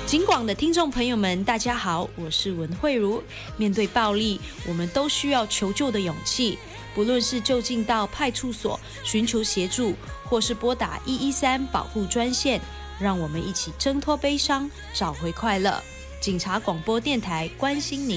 警广的听众朋友们，大家好，我是文慧茹。面对暴力，我们都需要求救的勇气，不论是就近到派出所寻求协助，或是拨打113保护专线，让我们一起挣脱悲伤，找回快乐。警察广播电台关心您。